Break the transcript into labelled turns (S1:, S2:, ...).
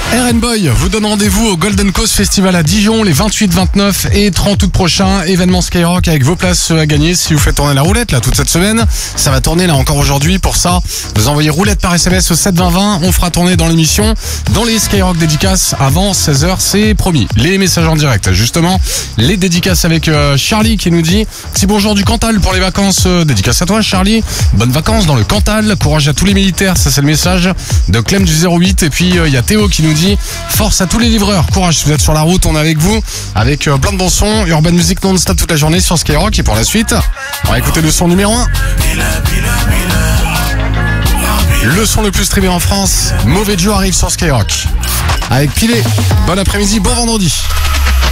S1: RN Boy vous donne rendez-vous au Golden Coast Festival à Dijon les 28, 29 et 30 août prochains. Événement Skyrock avec vos places à gagner si vous faites tourner la roulette là toute cette semaine. Ça va tourner là encore aujourd'hui. Pour ça, vous envoyez roulette par SMS au 7 20 20. On fera tourner dans l'émission dans les Skyrock dédicaces avant 16h, c'est promis. Les messages en direct, justement, les dédicaces avec Charlie qui nous dit si bonjour du Cantal pour les vacances. Dédicace à toi Charlie. Bonnes vacances dans le Cantal. Courage à tous les militaires. Ça c'est le message de Clem du 08. Et puis il y a Théo qui nous dit force à tous les livreurs, courage si vous êtes sur la route, on est avec vous, avec plein de bons sons, Urban Music non-stop toute la journée sur Skyrock. Et pour la suite, on va écouter le son numéro 1. Le son le plus streamé en France, Mauvais Joe arrive sur Skyrock. Avec Pilé, bon après-midi, bon vendredi.